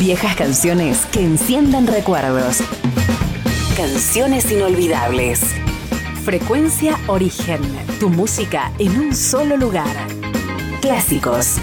Viejas canciones que enciendan recuerdos. Canciones inolvidables. Frecuencia Origen. Tu música en un solo lugar. Clásicos.